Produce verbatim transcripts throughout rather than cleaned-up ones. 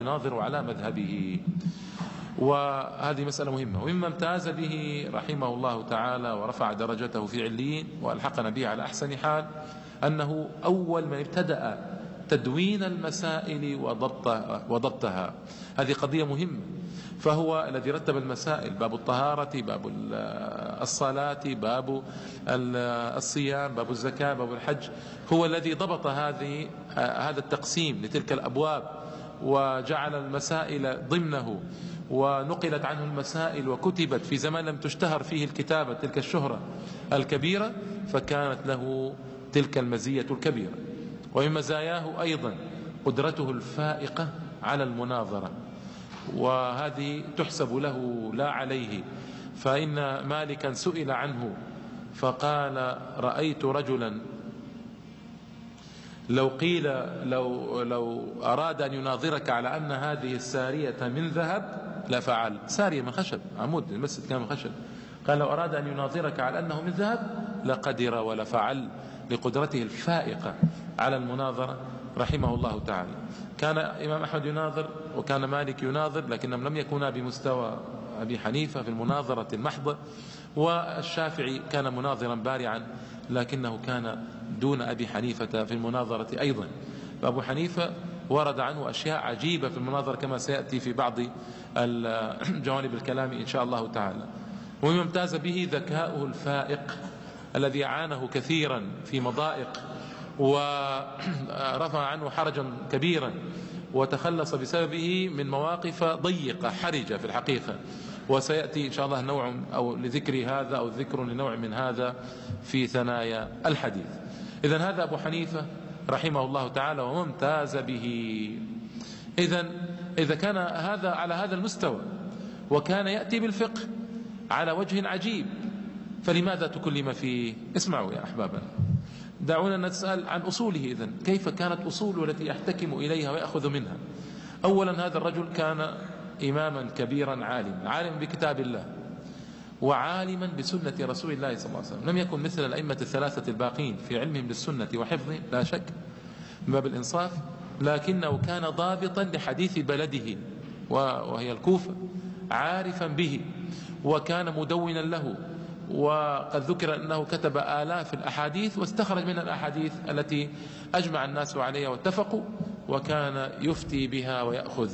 يناظر على مذهبه. وهذه مسألة مهمة. ومما امتاز به رحمه الله تعالى ورفع درجته في عليين وألحقنا به على أحسن حال أنه أول من ابتدأ تدوين المسائل وضبطها, وضبطها. هذه قضية مهمة. فهو الذي رتب المسائل: باب الطهارة، باب الصلاة، باب الصيام، باب الزكاة، باب الحج. هو الذي ضبط هذه هذا التقسيم لتلك الأبواب وجعل المسائل ضمنه، ونقلت عنه المسائل وكتبت في زمان لم تشتهر فيه الكتابة تلك الشهرة الكبيرة، فكانت له تلك المزية الكبيرة. ومن مزاياه أيضا قدرته الفائقة على المناظرة، وهذه تحسب له لا عليه. فإن مالكا سئل عنه فقال: رأيت رجلا لو قيل لو, لو أراد أن يناظرك على أن هذه السارية من ذهب لفعل. سارية من خشب، عمود المسجد كان من خشب. قال: لو أراد أن يناظرك على أنه من ذهب لقدر ولفعل، لقدرته الفائقة على المناظرة رحمه الله تعالى. كان إمام أحمد يناظر وكان مالك يناظر، لكنهم لم يكونا بمستوى أبي حنيفة في المناظرة المحضة. والشافعي كان مناظرا بارعا، لكنه كان دون أبي حنيفة في المناظرة أيضا. فأبو حنيفة ورد عنه أشياء عجيبة في المناظرة كما سيأتي في بعض جوانب الكلام إن شاء الله تعالى. ومما امتاز به ذكاؤه الفائق الذي عانه كثيرا في مضائق ورفع عنه حرجا كبيرا، وتخلص بسببه من مواقف ضيقة حرجة في الحقيقة. وسيأتي إن شاء الله نوع أو لذكر هذا أو ذكر لنوع من هذا في ثنايا الحديث. إذن هذا أبو حنيفة رحمه الله تعالى وممتاز به. إذن إذا كان هذا على هذا المستوى وكان يأتي بالفقه على وجه عجيب، فلماذا تكلم فيه؟ اسمعوا يا أحبابنا، دعونا نسأل عن أصوله. إذن كيف كانت أصوله التي يحتكم إليها ويأخذ منها؟ أولا، هذا الرجل كان إماما كبيرا عالما، عالما بكتاب الله وعالما بسنة رسول الله صلى الله عليه وسلم. لم يكن مثل الأئمة الثلاثة الباقين في علمهم للسنة وحفظهم لا شك من باب الإنصاف، لكنه كان ضابطا لحديث بلده وهي الكوفة، عارفا به، وكان مدونا له. وقد ذكر أنه كتب آلاف الأحاديث واستخرج من الأحاديث التي أجمع الناس عليها واتفقوا، وكان يفتي بها ويأخذ.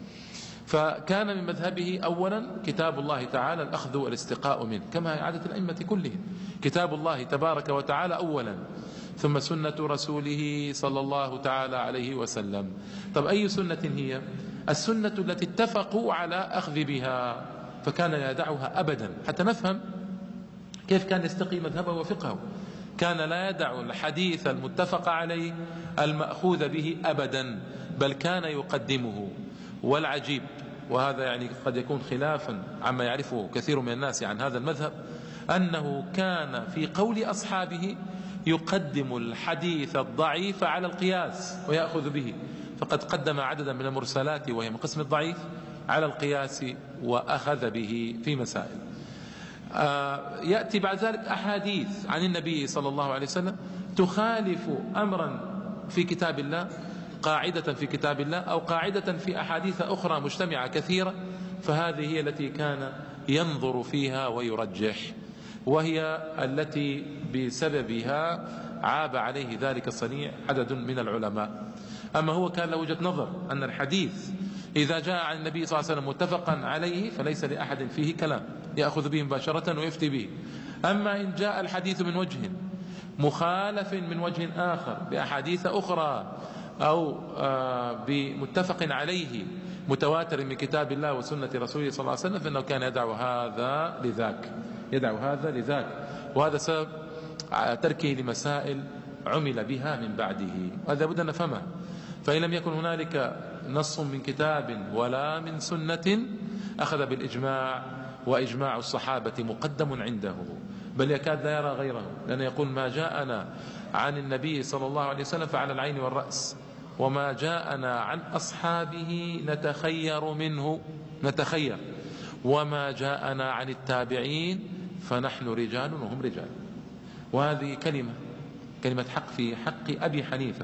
فكان من مذهبه أولا كتاب الله تعالى الأخذ والاستقاء منه، كما هي عادة الأئمة كلهم. كتاب الله تبارك وتعالى أولا، ثم سنة رسوله صلى الله تعالى عليه وسلم. طب أي سنة هي؟ السنة التي اتفقوا على أخذ بها، فكان لا يدعها أبدا. حتى نفهم كيف كان يستقي مذهبه وفقهه. كان لا يدع الحديث المتفق عليه المأخوذ به أبدا، بل كان يقدمه. والعجيب، وهذا يعني قد يكون خلافا عما يعرفه كثير من الناس عن هذا المذهب، أنه كان في قول أصحابه يقدم الحديث الضعيف على القياس ويأخذ به. فقد قدم عددا من المرسلات وهي من قسم الضعيف على القياس وأخذ به في مسائل. آه يأتي بعد ذلك أحاديث عن النبي صلى الله عليه وسلم تخالف أمرا في كتاب الله، قاعدة في كتاب الله أو قاعدة في أحاديث أخرى مجتمعة كثيرة، فهذه هي التي كان ينظر فيها ويرجح، وهي التي بسببها عاب عليه ذلك الصنيع عدد من العلماء. أما هو كان له وجهة نظر أن الحديث إذا جاء عن النبي صلى الله عليه وسلم متفقا عليه فليس لأحد فيه كلام، يأخذ به مباشرة ويفتي به. أما إن جاء الحديث من وجه مخالف من وجه آخر بأحاديث أخرى أو بمتفق عليه متواتر من كتاب الله وسنة رسوله صلى الله عليه وسلم، فإنه كان يدع هذا لذاك يدع هذا لذاك وهذا سبب تركه لمسائل عمل بها من بعده. هذا بد أن نفهمه. فإن لم يكن هنالك نص من كتاب ولا من سنة أخذ بالإجماع، وإجماع الصحابة مقدم عنده، بل يكاد لا يرى غيره، لأنه يقول ما جاءنا عن النبي صلى الله عليه وسلم فعلى العين والرأس، وما جاءنا عن أصحابه نتخير منه نتخير وما جاءنا عن التابعين فنحن رجال وهم رجال. وهذه كلمة كلمة حق في حق أبي حنيفة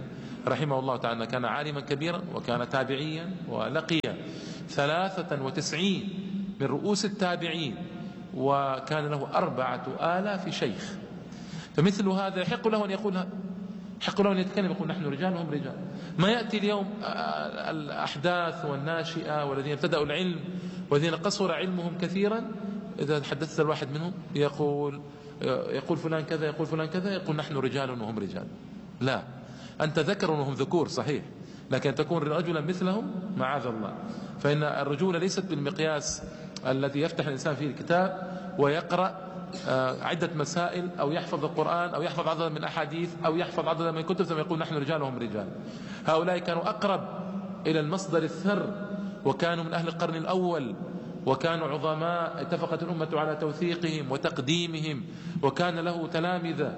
رحمه الله تعالى كان عالما كبيرا وكان تابعيا، ولقي ثلاثة وتسعين من رؤوس التابعين، وكان له أربعة آلاف شيخ. فمثل هذا يحق له أن يقول هذا، يحق له أن يتكلم يقول نحن رجال وهم رجال. ما يأتي اليوم الأحداث والناشئة والذين ابتدأوا العلم والذين قصر علمهم كثيرا، إذا تحدثت الواحد منهم يقول يقول فلان كذا، يقول فلان كذا، يقول نحن رجال وهم رجال. لا، أنت ذكر وهم ذكور صحيح، لكن تكون رجلا مثلهم معاذ الله. فإن الرجولة ليست بالمقياس الذي يفتح الإنسان فيه الكتاب ويقرأ عدة مسائل أو يحفظ القرآن أو يحفظ عددا من الأحاديث أو يحفظ عددا من الكتب ثم يقول نحن رجال وهم رجال. هؤلاء كانوا أقرب إلى المصدر الثر، وكانوا من أهل القرن الأول، وكانوا عظماء اتفقت الأمة على توثيقهم وتقديمهم، وكان له تلامذة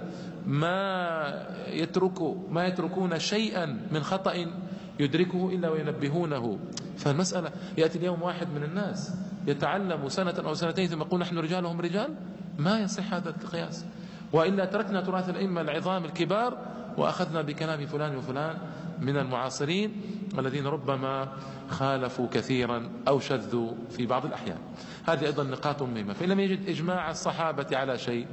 ما يتركوا ما يتركون شيئا من خطأ يدركه إلا وينبهونه. فالمسألة يأتي اليوم واحد من الناس يتعلم سنة أو سنتين ثم يقول نحن رجال وهم رجال، ما يصح هذا القياس. وإلا تركنا تراث الأئمة العظام الكبار وأخذنا بكلام فلان وفلان من المعاصرين الذين ربما خالفوا كثيرا أو شذوا في بعض الأحيان. هذه أيضا نقاط مهمة. فإن لم يجد إجماع الصحابة على شيء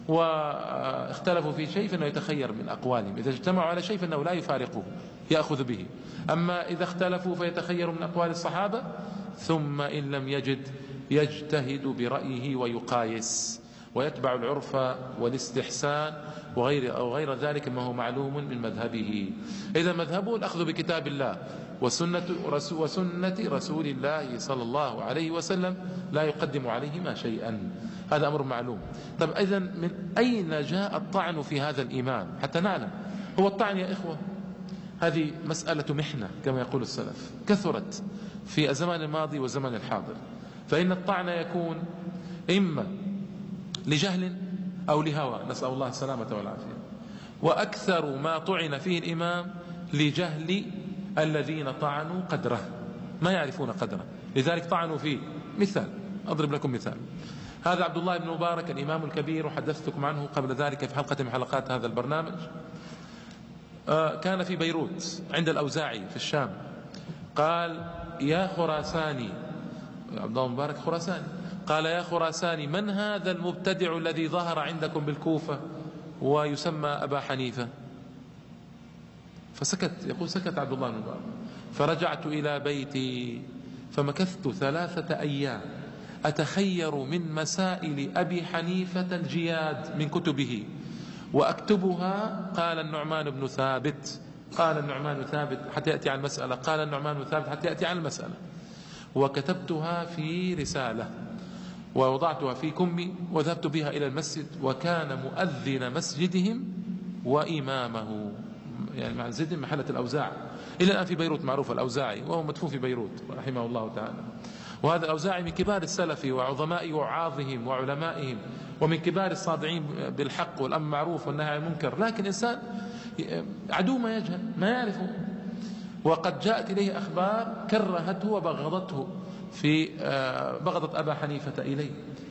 واختلفوا في شيء فإنه يتخير من أقوالهم، إذا اجتمعوا على شيء فإنه لا يفارقه يأخذ به. أما إذا اختلفوا فيتخير من أقوال الصحابة، ثم إن لم يجد يجتهد برأيه ويقايس ويتبع العرف والاستحسان وغير أو غير ذلك ما هو معلوم من مذهبه. إذا مذهبه الأخذ بكتاب الله وسنة رسول, وسنة رسول الله صلى الله عليه وسلم، لا يقدم عليهما شيئا، هذا أمر معلوم. طب إذن من أين جاء الطعن في هذا الإمام حتى نعلم؟ هو الطعن يا إخوة هذه مسألة محنة كما يقول السلف، كثرت في الزمان الماضي والزمان الحاضر. فإن الطعن يكون إما لجهل أو لهوى، نسأل الله السلامة والعافية. وأكثر ما طعن فيه الإمام لجهل الذين طعنوا قدره، ما يعرفون قدره، لذلك طعنوا فيه. مثال، أضرب لكم مثال. هذا عبد الله بن مبارك الإمام الكبير، وحدثتكم عنه قبل ذلك في حلقة من حلقات هذا البرنامج. كان في بيروت عند الأوزاعي في الشام. قال يا خراساني، عبد الله مبارك خراساني، قال يا خراساني من هذا المبتدع الذي ظهر عندكم بالكوفة ويسمى أبا حنيفة؟ فسكت، يقول سكت عبد الله مبارك. فرجعت إلى بيتي فمكثت ثلاثة أيام أتخير من مسائل أبي حنيفة الجياد من كتبه وأكتبها. قال النعمان بن ثابت، قال النعمان ثابت حتى يأتي عن المسألة، قال النعمان ثابت حتى يأتي عن المسألة. وكتبتها في رسالة ووضعتها في كمي وذهبت بها إلى المسجد، وكان مؤذن مسجدهم وإمامه، يعني مع زيد محلة الأوزاع إلى الآن في بيروت، معروف الأوزاعي وهو مدفون في بيروت رحمه الله تعالى. وهذا الأوزاعي من كبار السلف وعظماء وعاظهم وعلمائهم، ومن كبار الصادعين بالحق والأمر معروف والنهي عن المنكر، لكن إنسان عدو ما يجهل ما يعرفه. وقد جاءت إليه أخبار كرهته وبغضته، في بغضت أبا حنيفة إليه.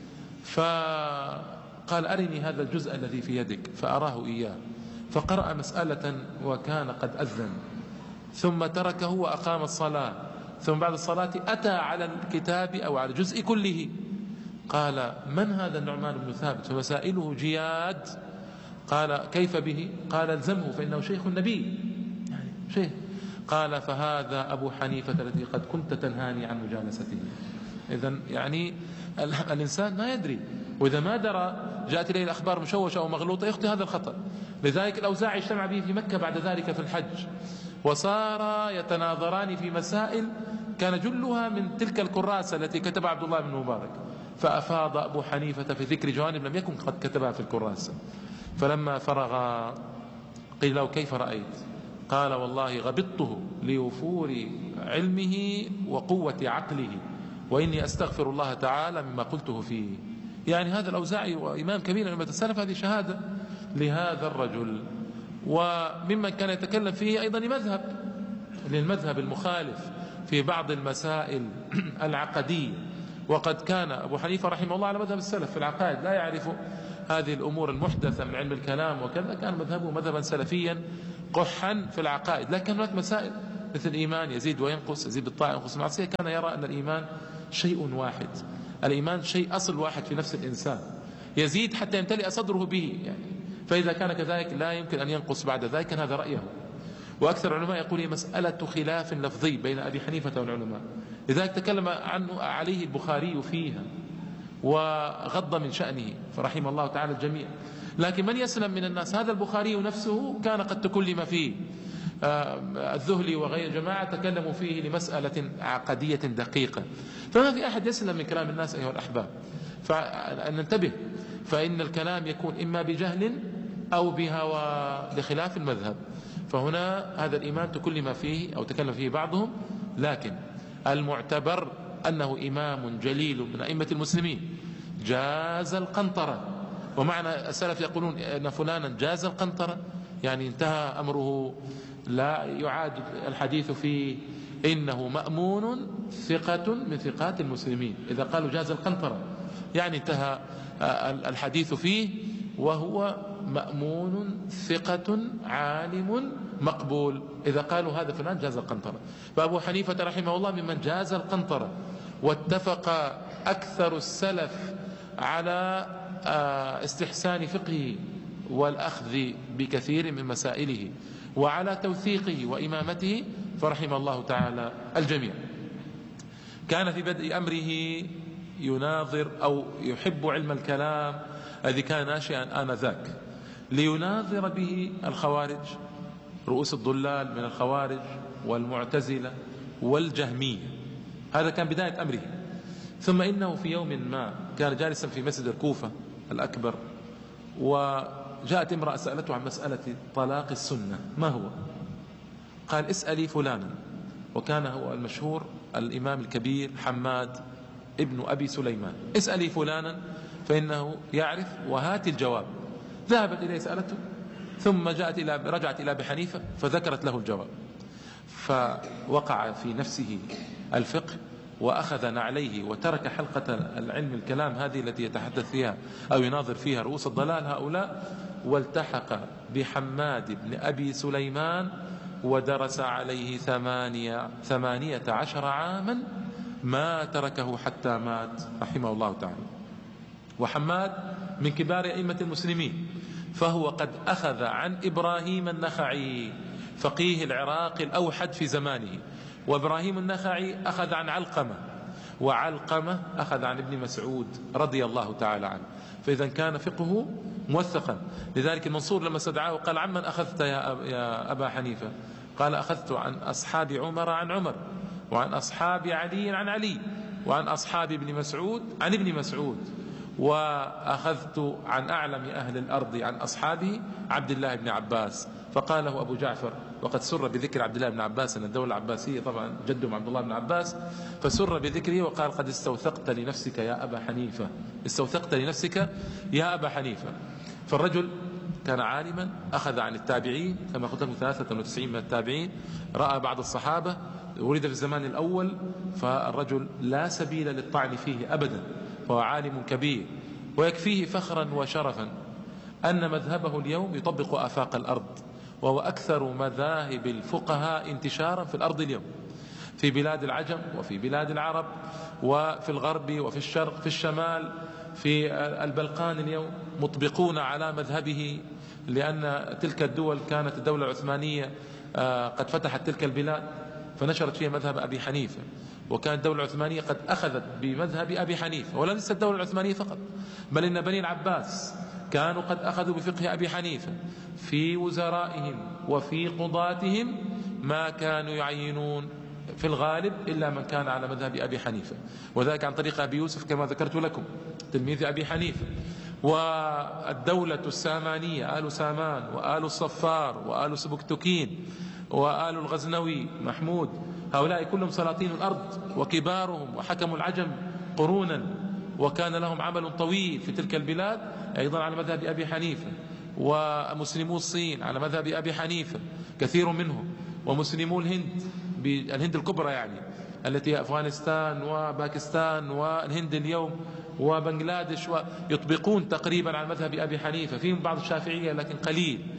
فقال أرني هذا الجزء الذي في يدك، فأراه إياه. فقرأ مسألة وكان قد أذن، ثم تركه وأقام الصلاة، ثم بعد الصلاة أتى على الكتاب أو على الجزء كله. قال من هذا النعمان بن ثابت؟ فمسائله جياد. قال كيف به؟ قال الزمه فإنه شيخ النبي، يعني شيخ. قال فهذا أبو حنيفة الذي قد كنت تنهاني عن مجالسته. إذن يعني الإنسان ما يدري، وإذا ما درى جاءت إليه الأخبار مشوشة أو مغلوطة يخطئ هذا الخطأ. لذلك الأوزاعي اجتمع به في مكة بعد ذلك في الحج، وصار يتناظران في مسائل كان جلها من تلك الكراسة التي كتبها عبد الله بن مبارك. فأفاض أبو حنيفة في ذكر جوانب لم يكن قد كتبها في الكراسة. فلما فرغ قيل له كيف رأيت؟ قال والله غبطته لوفور علمه وقوة عقله، وإني أستغفر الله تعالى مما قلته فيه. يعني هذا الأوزاعي وإمام كبير لما تسلف، هذه شهادة لهذا الرجل. وممن كان يتكلم فيه أيضا مذهب للمذهب المخالف في بعض المسائل العقدية. وقد كان أبو حنيفة رحمه الله على مذهب السلف في العقائد، لا يعرف هذه الأمور المحدثة من علم الكلام وكذا، كان مذهبه مذهبا سلفيا قحا في العقائد. لكن هناك مسائل مثل الإيمان يزيد وينقص، يزيد بالطاعة ينقص المعصية، كان يرى أن الإيمان شيء واحد، الإيمان شيء أصل واحد في نفس الإنسان يزيد حتى يمتلئ صدره به يعني، فإذا كان كذلك لا يمكن أن ينقص بعد ذلك. كان هذا رأيه. وأكثر العلماء يقول هي مسألة خلاف لفظي بين أبي حنيفة والعلماء، لذلك تكلم عنه عليه البخاري فيها وغض من شأنه فرحم الله تعالى الجميع. لكن من يسلم من الناس، هذا البخاري نفسه كان قد تكلم فيه، الذهلي وغير جماعة تكلموا فيه لمسألة عقدية دقيقة، فما في أحد يسلم من كلام الناس أيها الأحباب، فننتبه. فإن الكلام يكون إما بجهل أو بهوى لخلاف المذهب. فهنا هذا الإمام تكلم فيه أو تكلم فيه بعضهم، لكن المعتبر أنه إمام جليل من أئمة المسلمين جاز القنطرة. ومعنى السلف يقولون أن فلانا جاز القنطرة يعني انتهى أمره، لا يعاد الحديث فيه، إنه مأمون ثقة من ثقات المسلمين. إذا قالوا جاز القنطرة يعني انتهى الحديث فيه، وهو مأمون ثقة عالم مقبول. إذا قالوا هذا فلان جاز القنطرة. فأبو حنيفة رحمه الله ممن جاز القنطرة، واتفق أكثر السلف على استحسان فقهه والأخذ بكثير من مسائله وعلى توثيقه وإمامته، فرحم الله تعالى الجميع. كان في بدء أمره يناظر أو يحب علم الكلام الذي كان ناشئا آنذاك، ليناظر به الخوارج، رؤوس الضلال من الخوارج والمعتزلة والجهمية. هذا كان بداية أمره. ثم إنه في يوم ما كان جالسا في مسجد الكوفة الأكبر، وجاءت امرأة سألته عن مسألة طلاق السنة ما هو، قال اسألي فلانا، وكان هو المشهور الإمام الكبير حماد ابن أبي سليمان، اسألي فلانا فإنه يعرف وهات الجواب. ذهبت إليه سألته، ثم جاءت إلى رجعت إلى أبي حنيفة فذكرت له الجواب، فوقع في نفسه الفقه وأخذ نعليه وترك حلقة العلم الكلام هذه التي يتحدث فيها أو يناظر فيها رؤوس الضلال هؤلاء، والتحق بحماد بن أبي سليمان ودرس عليه ثمانية, ثمانية عشر عاما، ما تركه حتى مات رحمه الله تعالى. وحماد من كبار أئمة المسلمين، فهو قد أخذ عن إبراهيم النخعي فقيه العراق الأوحد في زمانه، وإبراهيم النخعي أخذ عن علقمة، وعلقمة أخذ عن ابن مسعود رضي الله تعالى عنه. فإذا كان فقهه موثقا. لذلك المنصور لما استدعاه قال عمن أخذت يا أبا حنيفة؟ قال أخذت عن أصحاب عمر عن عمر، وعن أصحاب علي عن علي، وعن أصحاب ابن مسعود عن ابن مسعود، وأخذت عن أعلم أهل الأرض عن أصحابه عبد الله بن عباس. فقال له أبو جعفر، وقد سر بذكر عبد الله بن عباس أن الدولة العباسية طبعا جدهم عبد الله بن عباس، فسر بذكره وقال قد استوثقت لنفسك يا أبا حنيفة، استوثقت لنفسك يا أبا حنيفة. فالرجل كان عالما، أخذ عن التابعين كما قلت لكم ثلاثة وتسعين من التابعين، رأى بعض الصحابة، ولد في الزمان الأول، فالرجل لا سبيل للطعن فيه أبدا، فهو عالم كبير. ويكفيه فخرا وشرفا أن مذهبه اليوم يطبق آفاق الأرض، وهو أكثر مذاهب الفقهاء انتشارا في الأرض اليوم، في بلاد العجم وفي بلاد العرب وفي الغرب وفي الشرق، في الشمال، في البلقان اليوم مطبقون على مذهبه، لأن تلك الدول كانت الدولة العثمانية قد فتحت تلك البلاد فنشرت فيها مذهب أبي حنيفة، وكانت الدولة العثمانية قد أخذت بمذهب أبي حنيفة. ولا ليست الدولة العثمانية فقط، بل إن بني العباس كانوا قد أخذوا بفقه أبي حنيفة في وزرائهم وفي قضاتهم، ما كانوا يعينون في الغالب إلا من كان على مذهب أبي حنيفة، وذلك عن طريق أبي يوسف كما ذكرت لكم تلميذ أبي حنيفة. والدولة السامانية، آل سامان وآل الصفار وآل سبكتكين وآل الغزنوي محمود، هؤلاء كلهم سلاطين الأرض وكبارهم، وحكموا العجم قرونا، وكان لهم عمل طويل في تلك البلاد أيضا على مذهب أبي حنيفة. ومسلمو الصين على مذهب أبي حنيفة كثير منهم، ومسلمو الهند، الهند الكبرى يعني التي هي أفغانستان وباكستان والهند اليوم وبنغلاديش، ويطبقون تقريبا على مذهب أبي حنيفة، فيهم بعض الشافعية لكن قليل.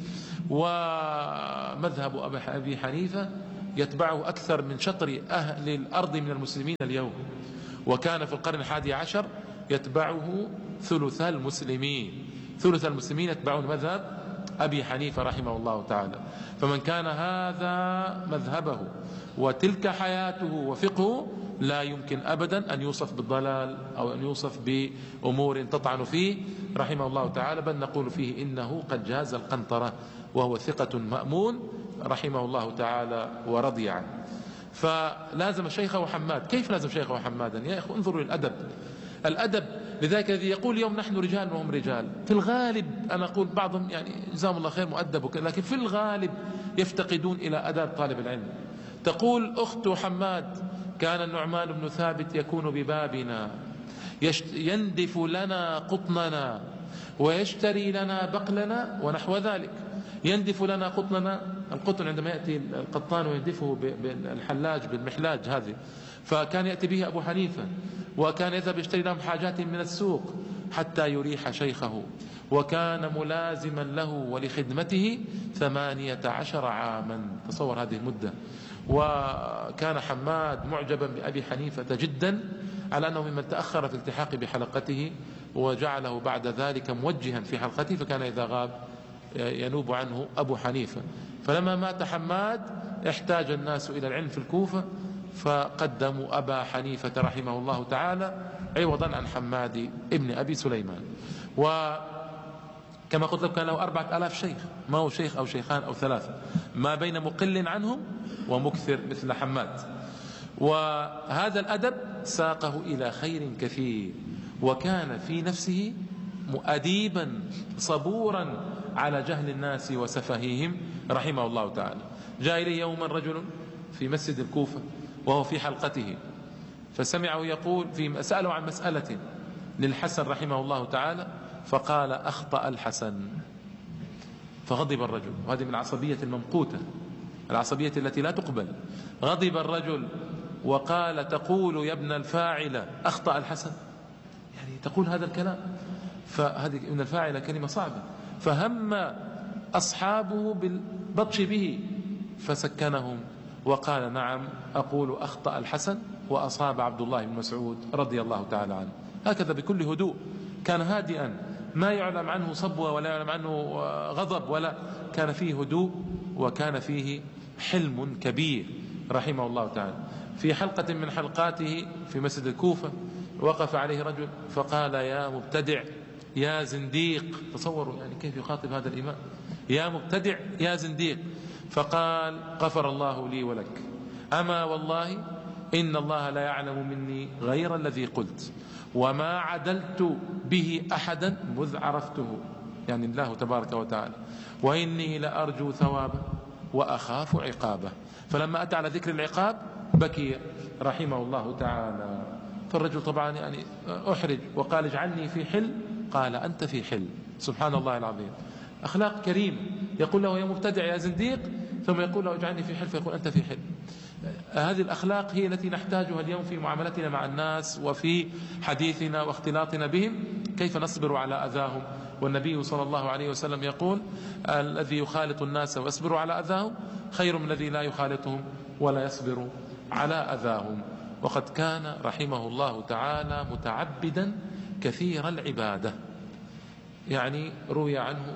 ومذهب أبي حنيفة يتبعه أكثر من شطر أهل الأرض من المسلمين اليوم، وكان في القرن الحادي عشر يتبعه ثلث المسلمين، ثلث المسلمين يتبعون مذهب أبي حنيفة رحمه الله تعالى. فمن كان هذا مذهبه وتلك حياته وفقهه لا يمكن أبدا أن يوصف بالضلال أو أن يوصف بأمور تطعن فيه رحمه الله تعالى، بل نقول فيه إنه قد جاز القنطرة وهو ثقة مأمون رحمه الله تعالى ورضي عنه. فلازم شيخه حماد. كيف لازم شيخه حمادا؟ يا أخو انظروا للأدب، الأدب. لذلك الذي يقول اليوم نحن رجال وهم رجال، في الغالب أنا أقول بعضهم يعني جزاهم الله خير مؤدب، لكن في الغالب يفتقدون إلى أداب طالب العلم. تقول أخت حماد كان النعمان بن ثابت يكون ببابنا يندف لنا قطننا ويشتري لنا بقلنا ونحو ذلك. يندف لنا قطننا، القطن عندما يأتي القطان ويندفه بالحلاج بالمحلاج هذه، فكان يأتي به أبو حنيفة وكان يذهب يشتري لهم حاجات من السوق حتى يريح شيخه، وكان ملازما له ولخدمته ثمانية عشر عاما. تصور هذه المدة. وكان حماد معجبا بأبي حنيفة جدا، على أنه ممن تأخر في الالتحاق بحلقته وجعله بعد ذلك موجها في حلقته، فكان إذا غاب ينوب عنه أبو حنيفة. فلما مات حماد احتاج الناس إلى العلم في الكوفة، فقدموا أبا حنيفة رحمه الله تعالى عوضا عن حماد ابن أبي سليمان. وكما قلت لك كان له أربعة آلاف شيخ، ما هو شيخ أو شيخان أو ثلاثة، ما بين مقل عنهم ومكثر مثل حماد. وهذا الأدب ساقه إلى خير كثير، وكان في نفسه مؤديبا صبورا على جهل الناس وسفههم رحمه الله تعالى. جاء إليه يوما رجل في مسجد الكوفة وهو في حلقته، فسمعه يقول في سأله عن مسألة للحسن رحمه الله تعالى، فقال أخطأ الحسن، فغضب الرجل. وهذه من العصبية الممقوتة، العصبية التي لا تقبل. غضب الرجل وقال تقول يا ابن الفاعل أخطأ الحسن، يعني تقول هذا الكلام؟ فهذه ابن الفاعل كلمة صعبة. فهم أصحابه بالبطش به فسكنهم وقال نعم أقول أخطأ الحسن وأصاب عبد الله بن مسعود رضي الله تعالى عنه. هكذا بكل هدوء، كان هادئا، ما يعلم عنه صبوة ولا يعلم عنه غضب، ولا كان فيه هدوء وكان فيه حلم كبير رحمه الله تعالى. في حلقة من حلقاته في مسجد الكوفة وقف عليه رجل فقال يا مبتدع يا زنديق. تصوروا يعني كيف يخاطب هذا الإمام، يا مبتدع يا زنديق. فقال غفر الله لي ولك، أما والله إن الله لا يعلم مني غير الذي قلت، وما عدلت به أحدا مذ عرفته، يعني الله تبارك وتعالى، وإني لأرجو ثوابه وأخاف عقابه. فلما أتى على ذكر العقاب بكي رحمه الله تعالى. فالرجل طبعا يعني أحرج وقال اجعلني في حل، قال أنت في حل. سبحان الله العظيم، أخلاق كريم. يقول له يا مبتدع يا زنديق، ثم يقول له اجعلني في حل، فيقول أنت في حل. هذه الأخلاق هي التي نحتاجها اليوم في معاملتنا مع الناس وفي حديثنا واختلاطنا بهم، كيف نصبر على أذاهم. والنبي صلى الله عليه وسلم يقول الذي يخالط الناس ويصبر على أذاهم خير من الذي لا يخالطهم ولا يصبر على أذاهم. وقد كان رحمه الله تعالى متعبدا كثير العبادة، يعني روي عنه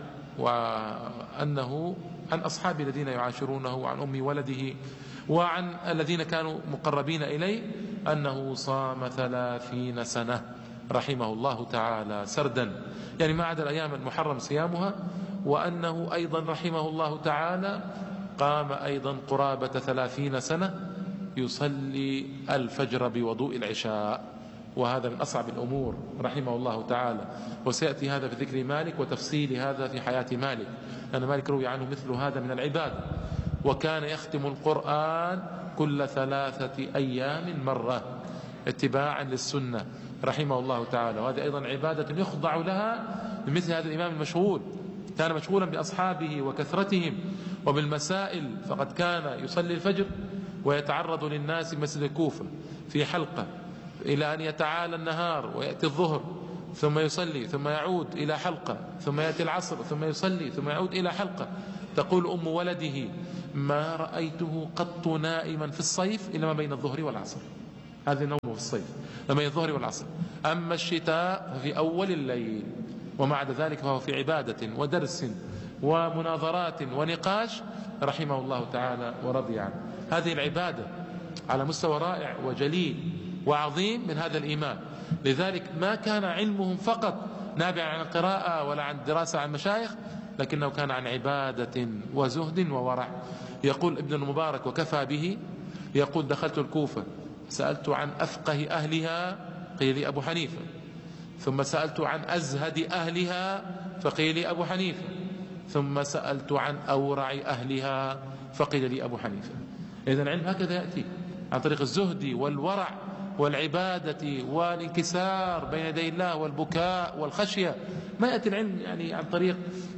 وأنه عن أصحابه الذين يعاشرونه وعن أم ولده وعن الذين كانوا مقربين إليه أنه صام ثلاثين سنة رحمه الله تعالى سردا، يعني ما عدا الأيام المحرم صيامها. وأنه أيضا رحمه الله تعالى قام أيضا قرابة ثلاثين سنة يصلي الفجر بوضوء العشاء، وهذا من أصعب الأمور رحمه الله تعالى. وسيأتي هذا في ذكر مالك وتفصيل هذا في حياة مالك، لأن مالك روي عنه مثل هذا من العبادة. وكان يختم القرآن كل ثلاثة أيام مرة اتباعا للسنة رحمه الله تعالى. وهذه أيضا عبادة يخضع لها بمثل هذا الإمام المشغول. كان مشغولا بأصحابه وكثرتهم وبالمسائل، فقد كان يصلي الفجر ويتعرض للناس مسجد الكوفة في حلقة إلى أن يتعالى النهار ويأتي الظهر ثم يصلي ثم يعود إلى حلقة ثم يأتي العصر ثم يصلي ثم يعود إلى حلقة. تقول أم ولده: ما رأيته قط نائما في الصيف إلا ما بين الظهر والعصر. هذا نومه في الصيف ما بين الظهر والعصر. أما الشتاء ففي أول الليل، وما عدا ذلك فهو في عبادة ودرس ومناظرات ونقاش رحمه الله تعالى ورضي عنه. هذه العبادة على مستوى رائع وجليل وعظيم من هذا الإمام. لذلك ما كان علمهم فقط نابع عن القراءة ولا عن دراسة عن مشايخ، لكنه كان عن عبادة وزهد وورع. يقول ابن المبارك وكفى به، يقول: دخلت الكوفة سألت عن أفقه أهلها، قيل لي أبو حنيفة، ثم سألت عن أزهد أهلها فقيل لي أبو حنيفة، ثم سألت عن أورع أهلها فقيل لي أبو حنيفة. إذن العلم هكذا يأتي عن طريق الزهد والورع والعبادة والانكسار بين يدي الله والبكاء والخشية. ما يأتي العلم يعني عن طريق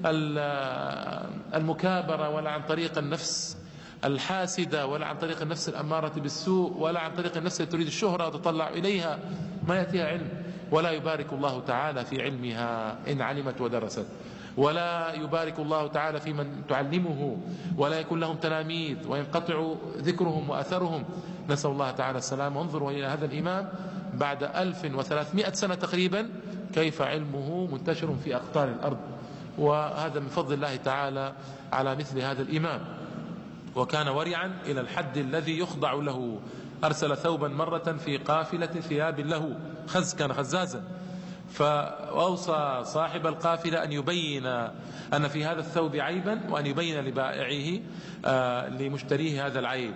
المكابرة، ولا عن طريق النفس الحاسدة، ولا عن طريق النفس الأمارة بالسوء، ولا عن طريق النفس التي تريد الشهرة وتطلع إليها. ما يأتيها علم، ولا يبارك الله تعالى في علمها إن علمت ودرست، ولا يبارك الله تعالى في من تعلمه، ولا يكون لهم تلاميذ وينقطع ذكرهم وأثرهم. نسأل الله تعالى السلام. وانظروا إلى هذا الإمام بعد ألف وثلاثمائة سنة تقريبا كيف علمه منتشر في أقطار الأرض، وهذا من فضل الله تعالى على مثل هذا الإمام. وكان ورعا إلى الحد الذي يخضع له. أرسل ثوبا مرة في قافلة ثياب له، خز كان خزازا، فأوصى صاحب القافلة أن يبين أن في هذا الثوب عيبا، وأن يبين لبائعه آه لمشتريه هذا العيب.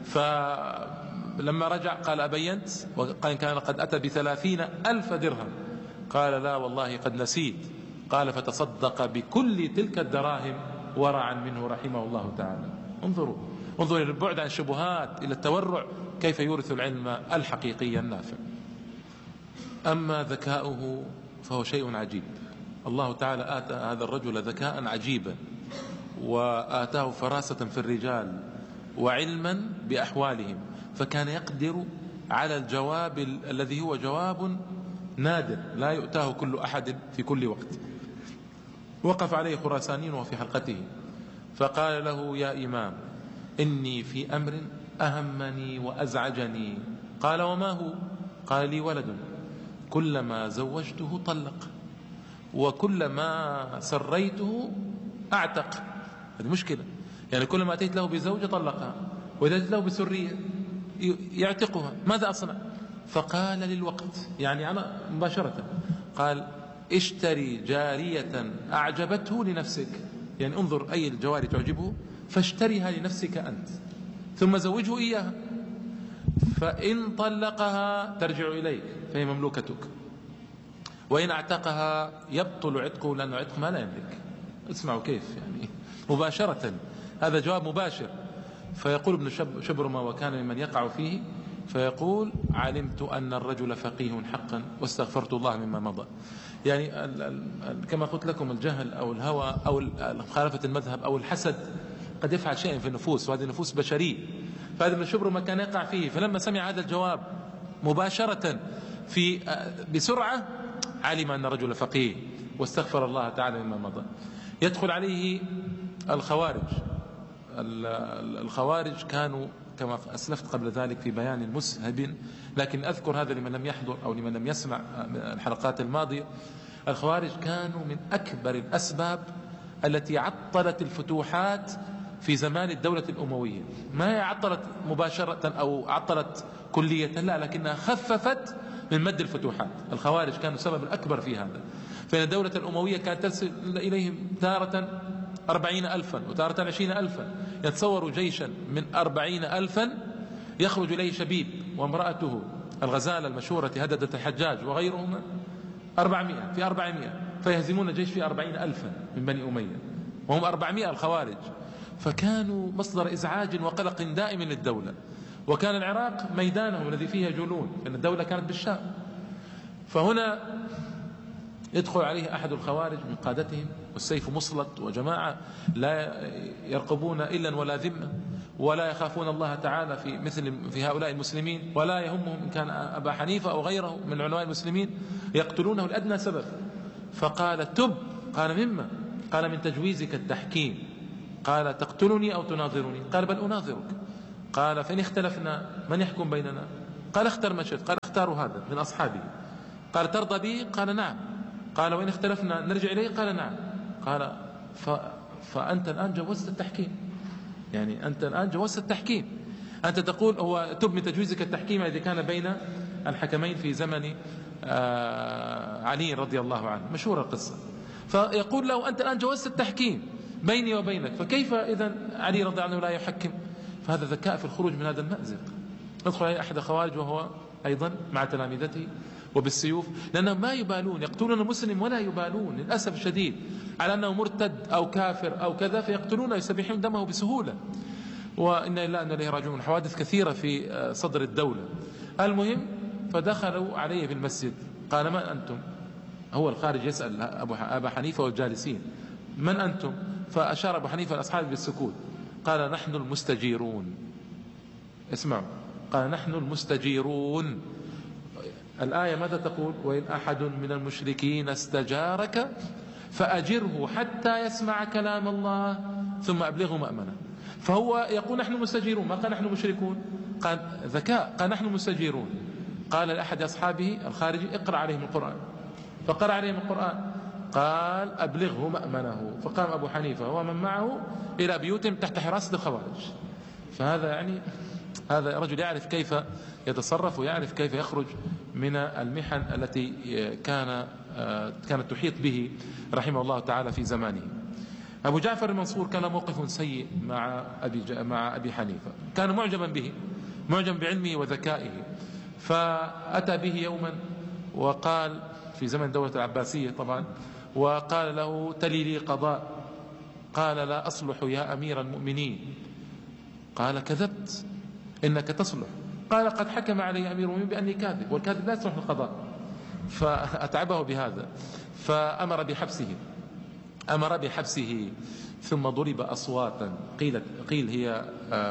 فلما رجع قال: أبينت؟ وقال كان قد أتى بثلاثين ألف درهم. قال: لا والله قد نسيت. قال: فتصدق بكل تلك الدراهم ورعا منه رحمه الله تعالى. انظروا انظروا إلى البعد عن الشبهات إلى التورع، كيف يورث العلم الحقيقي النافع. أما ذكاؤه فهو شيء عجيب. الله تعالى آتى هذا الرجل ذكاء عجيبا، وآتاه فراسة في الرجال وعلما بأحوالهم، فكان يقدر على الجواب الذي هو جواب نادر لا يؤتاه كل أحد في كل وقت. وقف عليه خراسانيون وفي حلقته فقال له: يا إمام، إني في أمر أهمني وأزعجني. قال: وما هو؟ قال: لي ولد كلما زوجته طلق، وكلما سريته أعتق. هذه مشكلة، يعني كلما أتيت له بزوجة طلقها، وإذا أتيت له بسرية يعتقها، ماذا أصنع؟ فقال: للوقت، يعني أنا مباشرة قال: اشتري جارية أعجبته لنفسك، يعني انظر أي الجواري تعجبه فاشتريها لنفسك أنت، ثم زوجه إياها، فإن طلقها ترجع إليك فهي مملوكتك، وإن اعتقها يبطل عتقه لأنه عتق ما لا يملك. اسمعوا كيف يعني مباشرة، هذا جواب مباشر. فيقول ابن شبرمة وكان ممن يقع فيه، فيقول: علمت أن الرجل فقيه حقا واستغفرت الله مما مضى. يعني كما قلت لكم الجهل أو الهوى أو مخالفة المذهب أو الحسد قد يفعل شيئا في النفوس، وهذه النفوس بشرية. فهذا ابن شبرمة كان يقع فيه، فلما سمع هذا الجواب مباشرة في بسرعة علم أن الرجل فقيه واستغفر الله تعالى مما مضى. يدخل عليه الخوارج. الخوارج كانوا كما أسلفت قبل ذلك في بيان مسهب، لكن أذكر هذا لمن لم يحضر أو لمن لم يسمع الحلقات الماضية. الخوارج كانوا من أكبر الأسباب التي عطلت الفتوحات في زمان الدولة الأموية. ما هي عطلت مباشرة أو عطلت كلية، لا، لكنها خففت من مد الفتوحات. الخوارج كانوا السبب الأكبر في هذا، فإن الدولة الأموية كانت ترسل إليهم تارة أربعين ألفا وتارة عشرين ألفا. يتصوروا جيشا من أربعين ألفا يخرج إليه شبيب وامرأته الغزالة المشهورة هددة الحجاج وغيرهما أربعمائة في أربعمائة، فيهزمون جيش في أربعين ألفا من بني أمية، وهم أربعمائة الخوارج. فكانوا مصدر إزعاج وقلق دائم للدولة. وكان العراق ميدانهم الذي فيه يجولون، لأن الدولة كانت بالشام. فهنا يدخل عليه أحد الخوارج من قادتهم والسيف مسلط، وجماعة لا يرقبون إلا ولا ذمة، ولا يخافون الله تعالى في مثل في هؤلاء المسلمين، ولا يهمهم إن كان أبا حنيفة أو غيره من علماء المسلمين، يقتلونه لأدنى سبب. فقال: تب. قال: مما؟ قال: من تجويزك التحكيم قال تقتلني أو تناظرني؟ قال بل أناظرك. قال فإن اختلفنا من يحكم بيننا؟ قال اختر ما شئت. قال اختاروا هذا من أصحابه. قال ترضى به؟ قال نعم. قال وإن اختلفنا نرجع إليه؟ قال نعم. قال ف... فأنت الآن جوزت التحكيم، يعني أنت الآن جوزت التحكيم. أنت تقول هو تب من تجويزك التحكيم الذي كان بين الحكمين في زمن علي رضي الله عنه، مشهورة القصة. فيقول له أنت الآن جوزت التحكيم بيني وبينك، فكيف إذا علي رضي الله عنه لا يحكم؟ فهذا ذكاء في الخروج من هذا المأزق. يدخل عليه أحد الخوارج وهو أيضا مع تلامذته وبالسيوف، لأنهم ما يبالون، يقتلون المسلم ولا يبالون للأسف الشديد على أنه مرتد أو كافر أو كذا، فيقتلونه يستبيحون دمه بسهولة. وإنا إلا أن إليه راجعون. حوادث كثيرة في صدر الدولة. المهم فدخلوا عليه في المسجد. قال من أنتم؟ هو الخارج يسأل أبا حنيفة والجالسين من أنتم؟ فأشار أبو حنيفة لأصحابه بالسكوت. قال نحن المستجيرون. اسمعوا، قال نحن المستجيرون. الآية ماذا تقول؟ وإن أحد من المشركين استجارك فأجره حتى يسمع كلام الله ثم أبلغه مأمنه. فهو يقول نحن مستجيرون، ما قال نحن مشركون. قال ذكاء، قال نحن مستجيرون. قال لأحد أصحابه الخارجي اقرأ عليهم القرآن، فقرأ عليهم القرآن. قال أبلغه مأمنه. فقام أبو حنيفة ومن معه إلى بيوتهم تحت حراسة الخوارج. فهذا يعني هذا رجل يعرف كيف يتصرف ويعرف كيف يخرج من المحن التي كان كانت تحيط به رحمه الله تعالى في زمانه. أبو جعفر المنصور كان موقف سيء مع أبي, مع أبي حنيفة. كان معجبا به، معجب بعلمه وذكائه. فأتى به يوما وقال في زمن الدولة العباسية طبعا، وقال له تلي لي قضاء. قال لا أصلح يا أمير المؤمنين. قال كذبت، إنك تصلح. قال قد حكم علي أمير المؤمنين بأني كاذب، والكاذب لا يصلح القضاء. فأتعبه بهذا، فأمر بحبسه أمر بحبسه ثم ضرب أصواتا. قيل, قيل هي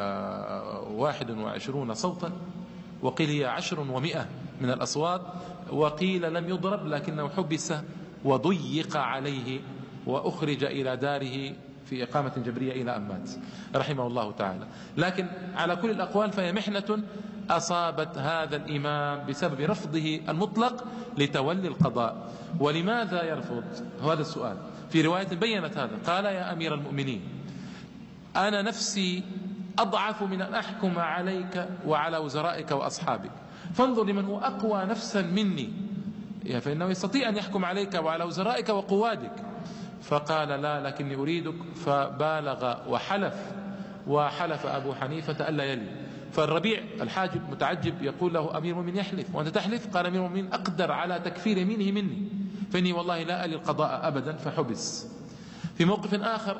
واحد وعشرون صوتا، وقيل هي عشر ومئة من الأصوات، وقيل لم يضرب لكنه حبس وضيق عليه وأخرج إلى داره في إقامة جبرية إلى أن مات رحمه الله تعالى. لكن على كل الأقوال فهي محنة أصابت هذا الإمام بسبب رفضه المطلق لتولي القضاء. ولماذا يرفض؟ هذا السؤال. في رواية بيّنت هذا. قال يا أمير المؤمنين أنا نفسي أضعف من أن أحكم عليك وعلى وزرائك وأصحابك، فانظر لمن هو أقوى نفسا مني فإنه يستطيع أن يحكم عليك وعلى وزرائك وقوادك. فقال لا لكني أريدك. فبالغ وحلف وحلف أبو حنيفة ألا يلي. فالربيع الحاجب متعجب يقول له أمير المؤمنين يحلف وأنت تحلف؟ قال أمير المؤمنين أقدر على تكفير يمينه مني، فإني والله لا ألي القضاء أبدا. فحبس. في موقف آخر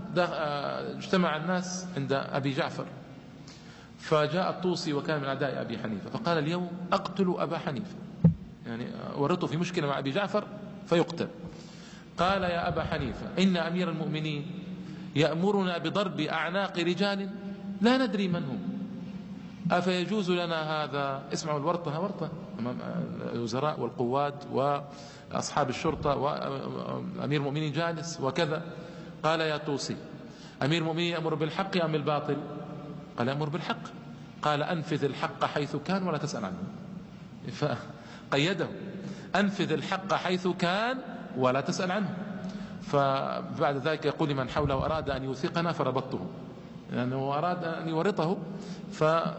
اجتمع الناس عند أبي جعفر، فجاء الطوسي وكان من أعداء أبي حنيفة، فقال اليوم أقتل أبا حنيفة، يعني ورطوا في مشكلة مع أبي جعفر فيقتل. قال يا أبا حنيفة إن أمير المؤمنين يأمرنا بضرب أعناق رجال لا ندري من هم، أفيجوز لنا هذا؟ اسمعوا الورطة، ورطة أمام الوزراء والقوات وأصحاب الشرطة وأمير المؤمنين جالس وكذا. قال يا طوسي أمير المؤمنين يأمر بالحق أم بالباطل؟ قال يأمر بالحق. قال أنفذ الحق حيث كان ولا تسأل عنه. فقيده أنفذ الحق حيث كان ولا تسأل عنه. فبعد ذلك يقول لمن حوله أراد أن يوثقنا فربطته، لأنه يعني أراد أن يورطه ف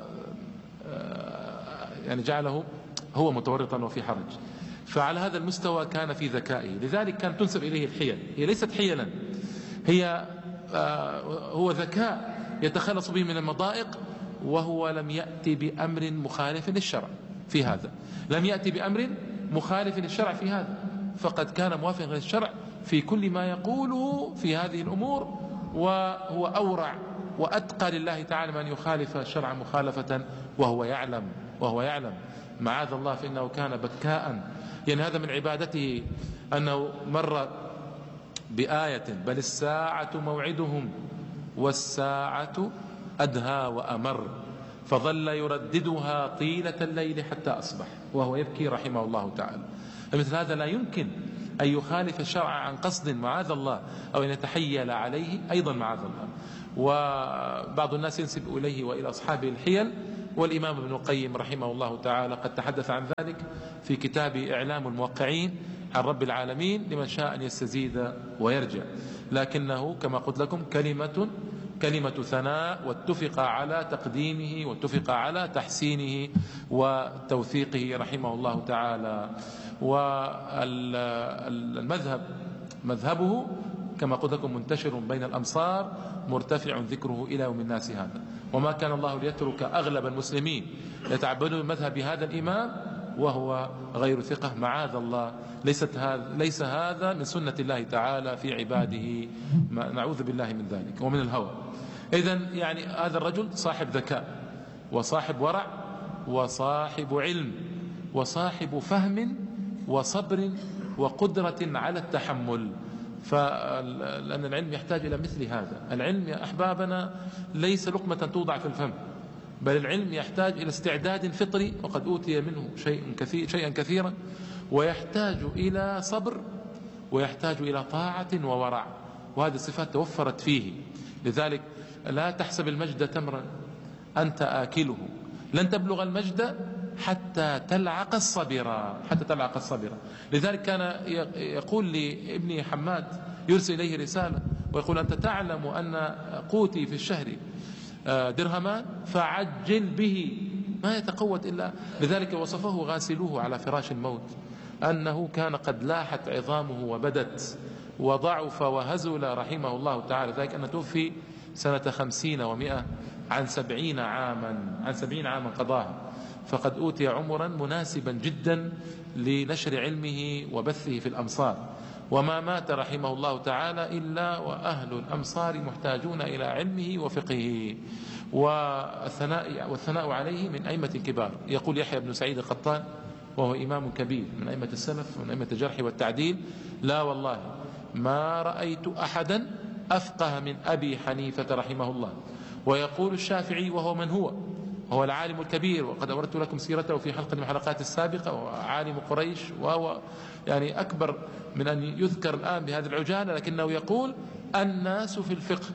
يعني جعله هو متورطا وفي حرج. فعلى هذا المستوى كان في ذكائه، لذلك كان تنسب إليه الحيل. هي ليست حيلا، هي هو ذكاء يتخلص به من المضائق، وهو لم يأتي بأمر مخالف للشرع في هذا، لم يأتي بأمر مخالف للشرع في هذا، فقد كان موافقا للشرع في كل ما يقوله في هذه الأمور، وهو أورع وأتقى لله تعالى من يخالف الشرع مخالفة وهو يعلم وهو يعلم معاذ الله، فإنه كان بكاء. يعني هذا من عبادته أنه مر بآية بل الساعة موعدهم والساعة أدهى وأمر، فظل يرددها طيلة الليل حتى أصبح وهو يبكي رحمه الله تعالى. فمثل هذا لا يمكن أن يخالف الشرع عن قصد معاذ الله، أو أن يتحيل عليه أيضا معاذ الله. وبعض الناس ينسب إليه وإلى أصحابه الحيل، والإمام ابن القيم رحمه الله تعالى قد تحدث عن ذلك في كتاب إعلام الموقعين عن رب العالمين لمن شاء أن يستزيد ويرجع. لكنه كما قلت لكم كلمة كلمة ثناء، واتفق على تقديمه واتفق على تحسينه وتوثيقه رحمه الله تعالى. والمذهب مذهبه كما قلت لكم منتشر بين الأمصار، مرتفع ذكره إلى يوم الناس هذا. وما كان الله ليترك أغلب المسلمين يتعبدون بمذهب هذا الإمام وهو غير ثقة، معاذ الله. ليست هذا ليس هذا من سنة الله تعالى في عباده، نعوذ بالله من ذلك ومن الهوى. إذن يعني هذا الرجل صاحب ذكاء وصاحب ورع وصاحب علم وصاحب فهم وصبر وقدرة على التحمل. فلأن العلم يحتاج إلى مثل هذا. العلم يا أحبابنا ليس لقمة توضع في الفم، بل العلم يحتاج إلى استعداد فطري، وقد أوتي منه شيء كثير شيئا كثيرا، ويحتاج إلى صبر، ويحتاج إلى طاعة وورع، وهذه الصفات توفرت فيه. لذلك لا تحسب المجد تمرا أنت آكله، لن تبلغ المجد حتى تلعق الصبر، حتى تلعق الصبر. لذلك كان يقول لابن حماد، يرسل إليه رسالة ويقول: أنت تعلم أن قوتي في الشهر درهمان فعجل به، ما يتقوت إلا. لذلك وصفه غاسلوه على فراش الموت أنه كان قد لاحت عظامه وبدت وضعف وهزل رحمه الله تعالى. ذلك أن توفي سنة خمسين ومئة عن سبعين عاما عن سبعين عاما قضاها، فقد أوتي عمرا مناسبا جدا لنشر علمه وبثه في الأمصار. وما مات رحمه الله تعالى إلا وأهل الأمصار محتاجون إلى علمه وفقهه والثناء, والثناء عليه من أئمة الكبار. يقول يحيى بن سعيد القطان وهو إمام كبير من أئمة السلف ومن أئمة الجرح والتعديل: لا والله ما رأيت أحدا أفقه من أبي حنيفة رحمه الله. ويقول الشافعي وهو من هو هو العالم الكبير، وقد أوردت لكم سيرته في حلقة من الحلقات السابقة، وعالم قريش، وهو يعني أكبر من أن يذكر الآن بهذه العجالة. لكنه يقول: الناس في الفقه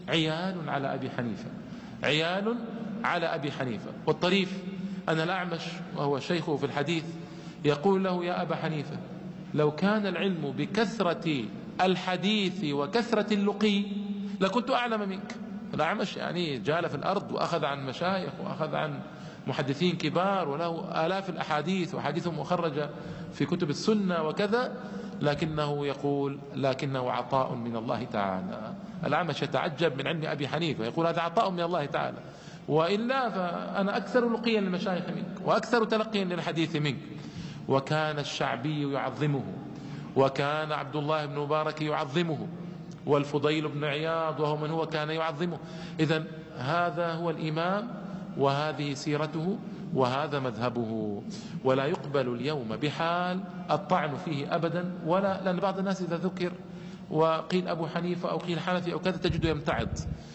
عيال على أبي حنيفة، عيال على أبي حنيفة. والطريف أن الأعمش وهو شيخه في الحديث يقول له: يا أبا حنيفة، لو كان العلم بكثرة الحديث وكثرة اللقي لكنت أعلم منك. الأعمش يعني جال في الأرض وأخذ عن مشايخ وأخذ عن محدثين كبار، وله آلاف الأحاديث وحديثهم مخرجة في كتب السنة وكذا، لكنه يقول: لكنه عطاء من الله تعالى. الأعمش يتعجب من علم أبي حنيفة، يقول: هذا عطاء من الله تعالى، وإلا فأنا أكثر لقيا للمشايخ منك وأكثر تلقيا للحديث منك. وكان الشعبي يعظمه، وكان عبد الله بن مبارك يعظمه، والفضيل بن عياض وهو من هو كان يعظمه. إذن هذا هو الإمام، وهذه سيرته، وهذا مذهبه. ولا يقبل اليوم بحال الطعن فيه أبدا، ولا لأن بعض الناس إذا ذكر وقيل أبو حنيفة أو قيل حنفي أو كذا تجده يمتعض.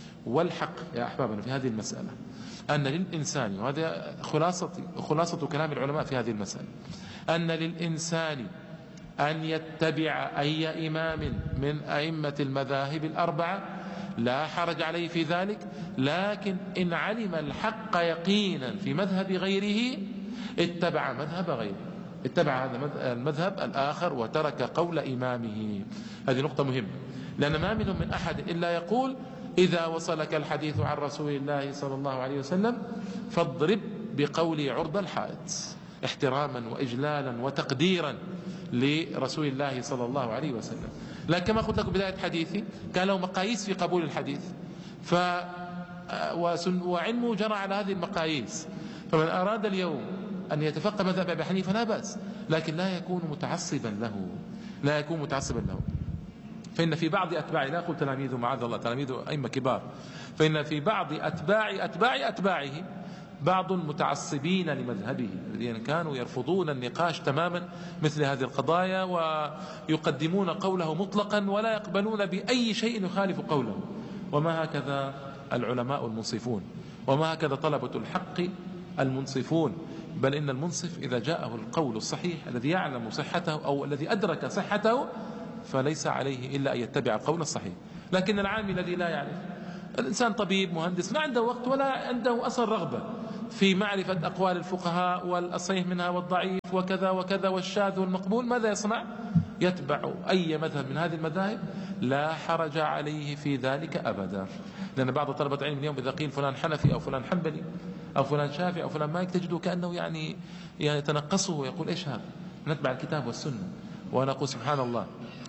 والحق يا أحبابنا في هذه المسألة أن للإنسان، وهذا خلاصة خلاصة كلام العلماء في هذه المسألة، أن للإنسان أن يتبع أي إمام من أئمة المذاهب الأربعة، لا حرج عليه في ذلك. لكن إن علم الحق يقينا في مذهب غيره اتبع مذهب غيره، اتبع هذا المذهب الآخر وترك قول إمامه. هذه نقطة مهمة، لأن ما منهم من أحد إلا يقول: إذا وصلك الحديث عن رسول الله صلى الله عليه وسلم فاضرب بقول عرض الحائط، احتراما وإجلالا وتقديرا لرسول الله صلى الله عليه وسلم. لكن كما قلت لكم بداية حديثي كان له مقاييس في قبول الحديث، ف وعلمه جرى على هذه المقاييس. فمن أراد اليوم أن يتفقه مذهب أبي حنيفة لا بأس، لكن لا يكون متعصبا له، لا يكون متعصبا له. فإن في بعض أتباعه، لا أقول تلاميذه معاذ الله، تلاميذه أئمة كبار، فإن في بعض أتباع أتباع أتباعه بعض متعصبين لمذهبه، الذين كانوا يرفضون النقاش تماما مثل هذه القضايا، ويقدمون قوله مطلقا ولا يقبلون بأي شيء يخالف قوله. وما هكذا العلماء المنصفون، وما هكذا طلبة الحق المنصفون. بل إن المنصف إذا جاءه القول الصحيح الذي يعلم صحته أو الذي أدرك صحته فليس عليه إلا أن يتبع القول الصحيح. لكن العامي الذي لا يعرف، الإنسان طبيب مهندس ما عنده وقت ولا عنده أصلا رغبة في معرفة أقوال الفقهاء والصحيح منها والضعيف وكذا وكذا والشاذ والمقبول، ماذا يصنع؟ يتبع أي مذهب من هذه المذاهب، لا حرج عليه في ذلك أبدا. لأن بعض طلبة العلم اليوم إذا قيل فلان حنفي أو فلان حنبلي أو فلان شافعي أو فلان مالك تجده كأنه يعني يتنقصه ويقول إيش هذا؟ نتبع الكتاب والسنة. وأنا أقول سبحان الله،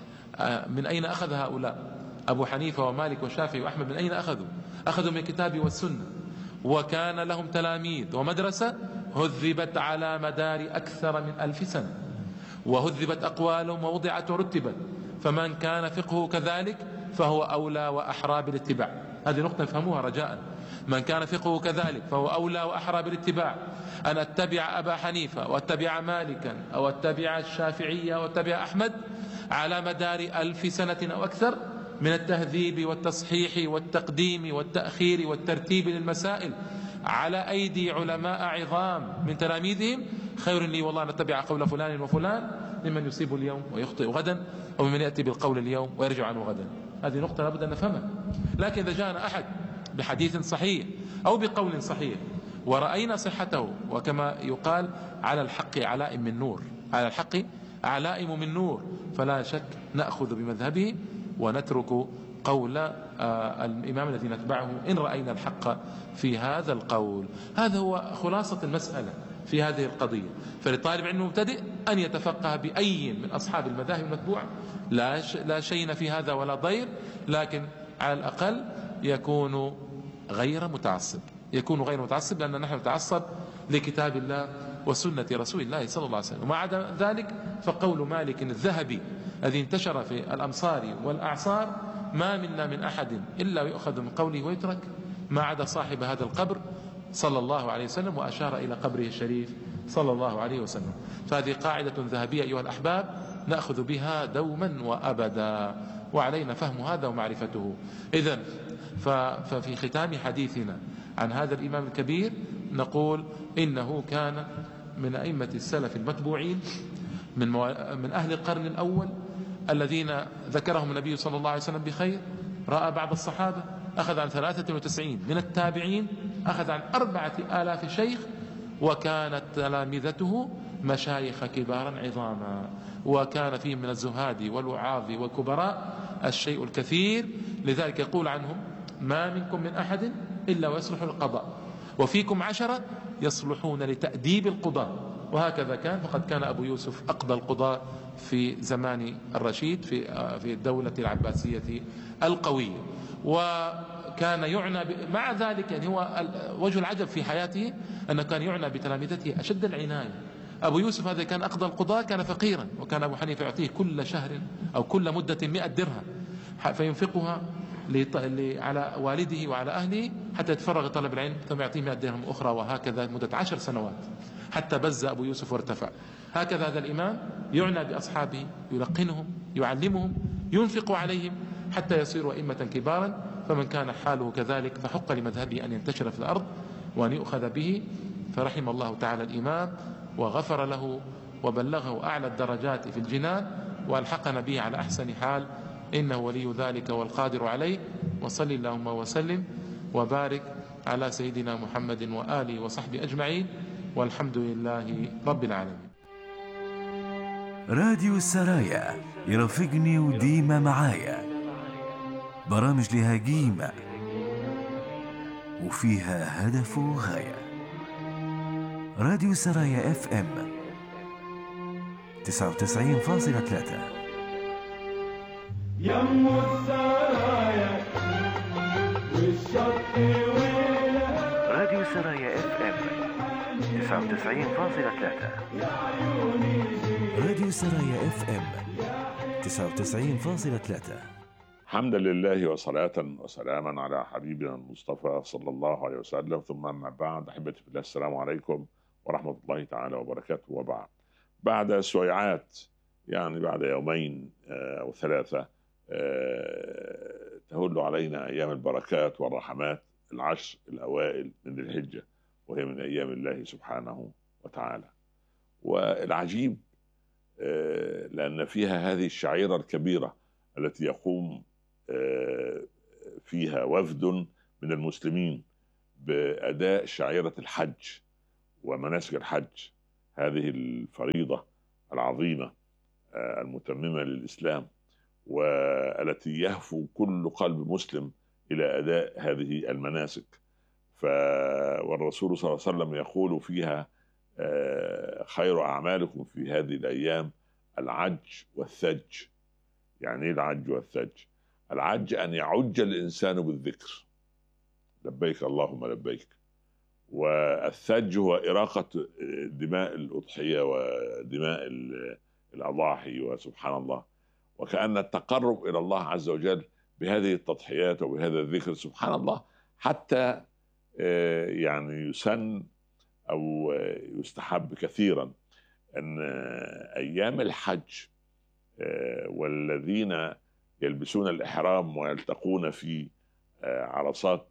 من أين أخذ هؤلاء؟ أبو حنيفة ومالك والشافعي وأحمد من أين أخذوا؟ أخذوا من الكتاب والسنة، وكان لهم تلاميذ ومدرسة هذبت على مدار أكثر من ألف سنة، وهذبت أقوالهم ووضعت ورتبت، فمن كان فقهه كذلك فهو أولى وأحرى بالاتباع. هذه نقطة نفهموها رجاء. من كان فقهه كذلك فهو أولى وأحرى بالاتباع. أن أتبع أبا حنيفة وأتبع مالكا أو أتبع الشافعية وأتبع أحمد على مدار ألف سنة أو أكثر من التهذيب والتصحيح والتقديم والتأخير والترتيب للمسائل على أيدي علماء عظام من تلاميذهم، خير لي والله أن أتبع قول فلان وفلان ممن يصيب اليوم ويخطئ غدا، وممن يأتي بالقول اليوم ويرجع عنه غدا. هذه نقطة لابد أن نفهمها. لكن إذا جاءنا أحد بحديث صحيح أو بقول صحيح ورأينا صحته، وكما يقال على الحق علائم من نور، على الحق علائم من نور، فلا شك نأخذ بمذهبه ونترك قول آه الإمام الذي نتبعه إن رأينا الحق في هذا القول. هذا هو خلاصة المسألة في هذه القضية. فلطالب علم مبتدئ أن يتفقه بأي من أصحاب المذاهب المتبوعة، لا لا شيء في هذا ولا ضير، لكن على الأقل يكون غير متعصب، يكون غير متعصب لأن نحن نتعصب لكتاب الله وسنة رسول الله صلى الله عليه وسلم. ومع ذلك فقول مالك الذهبي الذي انتشر في الأمصار والأعصار ما منا من أحد إلا يؤخذ من قوله ويترك ما عدا صاحب هذا القبر صلى الله عليه وسلم، وأشار إلى قبره الشريف صلى الله عليه وسلم. فهذه قاعدة ذهبية أيها الأحباب نأخذ بها دوما وأبدا، وعلينا فهم هذا ومعرفته. إذن ففي ختام حديثنا عن هذا الإمام الكبير نقول إنه كان من أئمة السلف المتبوعين من, مو... من أهل القرن الأول الذين ذكرهم النبي صلى الله عليه وسلم بخير. رأى بعض الصحابة، أخذ عن ثلاثة وتسعين من التابعين، أخذ عن أربعة آلاف شيخ، وكانت تلامذته مشايخ كبارا عظاما، وكان فيهم من الزهاد والوعاظ والكبراء الشيء الكثير. لذلك يقول عنهم ما منكم من أحد إلا ويصلح للقضاء، وفيكم عشرة يصلحون لتأديب القضاء. وهكذا كان، فقد كان أبو يوسف أقضى القضاء في زمان الرشيد في في الدولة العباسية القوية. وكان يعنى مع ذلك، يعني هو وجه العجب في حياته أنه كان يعنى بتلامذته أشد العناية. أبو يوسف هذا كان أقضى القضاء، كان فقيرا، وكان أبو حنيفة يعطيه كل شهر أو كل مدة مئة درهم فينفقها على والده وعلى أهله حتى يتفرغ طلب العلم، ثم يعطيه مئة درهم أخرى، وهكذا مدة عشر سنوات حتى بز أبو يوسف وارتفع. هكذا هذا الإمام يعنى بأصحابه، يلقنهم، يعلمهم، ينفق عليهم حتى يصيروا أئمة كبارا. فمن كان حاله كذلك فحق لمذهبه أن ينتشر في الأرض وأن يؤخذ به. فرحم الله تعالى الإمام وغفر له وبلغه أعلى الدرجات في الجنان، وألحقنا به على أحسن حال، إنه ولي ذلك والقادر عليه. وصل اللهم وسلم وبارك على سيدنا محمد وآله وصحبه أجمعين، والحمد لله رب العالمين. راديو السرايا يرافقني وديما معايا، برامج لها قيمة وفيها هدف وغاية. راديو السرايا اف ام تسعة وتسعين فاصلة ثلاثة. يم السرايا والشط والهوى. راديو السرايا اف ام تسعة وتسعين فاصلة ثلاثة. راديو السرايا اف ام تسعة وتسعين فاصلة ثلاثة. حمدا لله وصلاة وسلاما على حبيبنا المصطفى صلى الله عليه وسلم، ثم أما بعد. أحبتي في الله، السلام عليكم ورحمة الله تعالى وبركاته. وبعد، بعد سويعات، يعني بعد يومين أو ثلاثة تهل علينا أيام البركات والرحمات، العشر الأوائل من ذي الحجة، وهي من أيام الله سبحانه وتعالى. والعجيب لأن فيها هذه الشعيرة الكبيرة التي يقوم فيها وفد من المسلمين بأداء شعيرة الحج ومناسك الحج، هذه الفريضة العظيمة المتممة للإسلام، والتي يهفو كل قلب مسلم إلى أداء هذه المناسك. ف... والرسول صلى الله عليه وسلم يقول فيها خير أعمالكم في هذه الأيام العج والثج. يعني إيه العج والثج؟ العج أن يعج الإنسان بالذكر، لبيك اللهم لبيك. والثج هو إراقة دماء الأضحية ودماء الأضاحي، وسبحان الله، وكأن التقرب إلى الله عز وجل بهذه التضحيات وبهذا الذكر، سبحان الله، حتى يعني يسن أو يستحب كثيرا أن أيام الحج والذين يلبسون الإحرام ويلتقون في عرصات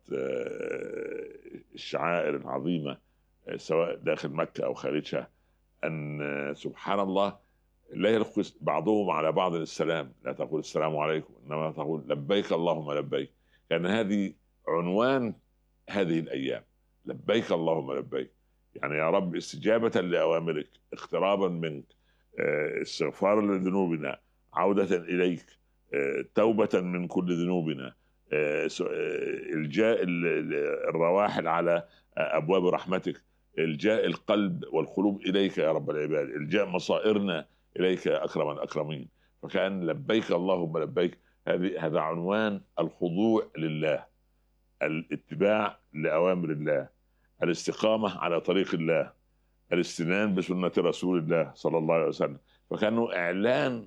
الشعائر العظيمة سواء داخل مكة أو خارجها، أن سبحان الله لا يلقي بعضهم على بعض السلام، لا تقول السلام عليكم، إنما تقول لبيك اللهم لبيك. كان هذه عنوان هذه الأيام، لبيك اللهم لبيك، يعني يا رب استجابة لأوامرك، اقترابا منك، استغفارا لذنوبنا، عودة إليك، توبة من كل ذنوبنا، الجاء الرواحل على أبواب رحمتك، الجاء القلب والقلوب إليك يا رب العباد، الجاء مصائرنا إليك يا أكرم الأكرمين. فكأن لبيك اللهم لبيك هذا عنوان الخضوع لله، الاتباع لأوامر الله، الاستقامة على طريق الله، الاستنان بسنة رسول الله صلى الله عليه وسلم. فكانوا إعلان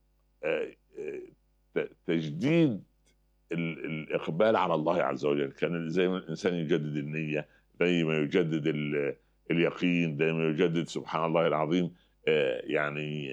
تجديد الإقبال على الله عز وجل. كان زي ما الإنسان يجدد النية، زي ما يجدد اليقين، زي ما يجدد سبحان الله العظيم يعني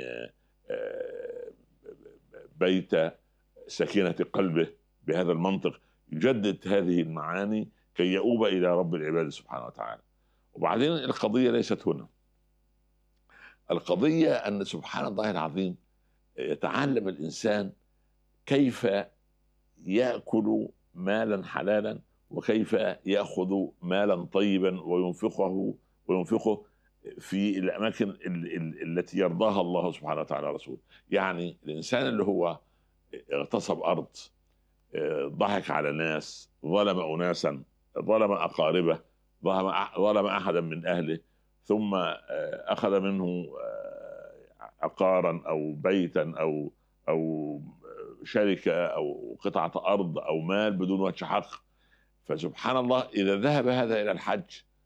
بيت سكينة قلبه بهذا المنطق، يجدد هذه المعاني كي يؤوب إلى رب العباد سبحانه وتعالى. وبعدين القضية ليست هنا، القضية أن سبحان الله العظيم يتعلم الإنسان كيف يأكل مالا حلالا، وكيف يأخذ مالا طيبا وينفقه وينفقه في الأماكن التي يرضاها الله سبحانه وتعالى رسوله. يعني الإنسان اللي هو اغتصب أرض، ضحك على ناس، ظلم أناسا، ظلم أقاربه، ظلم أحدا من أهله، ثم أخذ منه عقارا أو بيتا أو أو شركة أو قطعة أرض أو مال بدون وجه حق. فسبحان الله إذا ذهب هذا إلى الحج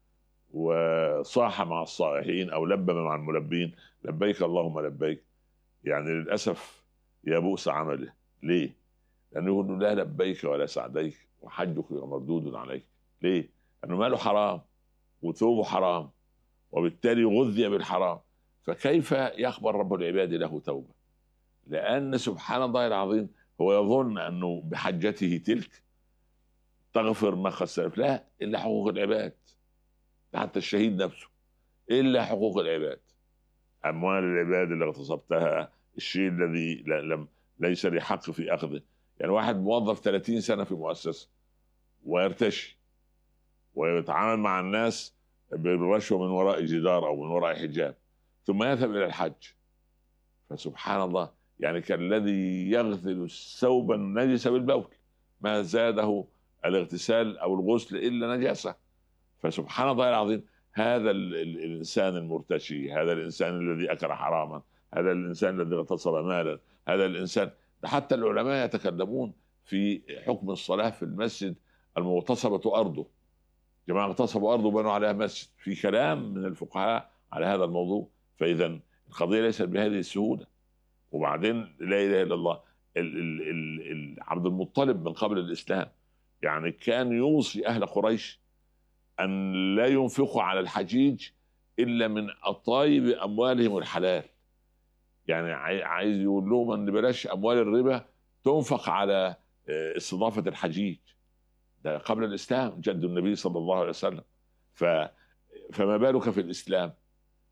وصاح مع الصائحين أو لبى مع الملبين لبيك اللهم لبيك، يعني للأسف يا بؤس عمله. ليه؟ لأنه يقول لا لبيك ولا سعديك وحجك مردود عليك. ليه؟ لأنه ماله حرام وثوبه حرام، وبالتالي غذي بالحرام. فكيف يقبل رب العباد له توبة؟ لأن سبحان الله العظيم هو يظن أنه بحجته تلك تغفر ما قد سلف، لا، إلا حقوق العباد، حتى الشهيد نفسه إلا حقوق العباد، أموال العباد اللي اغتصبتها، الشيء الذي لم ليس لي حق في أخذه. يعني واحد موظف ثلاثين سنة في مؤسسة ويرتشي ويتعامل مع الناس بالرشوة من وراء جدار أو من وراء حجاب، ثم يذهب إلى الحج. فسبحان الله، يعني كالذي يغسل الثوب النجس بالبول، ما زاده الاغتسال أو الغسل إلا نجاسة. فسبحان الله العظيم، هذا الإنسان المرتشي، هذا الإنسان الذي أكل حراما، هذا الإنسان الذي اغتصب مالا، هذا الإنسان، حتى العلماء يتكلمون في حكم الصلاة في المسجد المغتصبة أرضه. جماعة اغتصبوا أرضه وبنوا عليها مسجد، في كلام من الفقهاء على هذا الموضوع. فإذا القضية ليست بهذه السهولة. وبعدين لا إله إلا الله، ال ال ال ال عبد المطلب من قبل الإسلام يعني كان يوصي أهل قريش أن لا ينفقوا على الحجيج إلا من أطايب أموالهم الحلال. يعني عايز يقول لهم أن بلاش أموال الربا تنفق على استضافة الحجيج. ده قبل الإسلام، جد النبي صلى الله عليه وسلم. ف فما بالك في الإسلام؟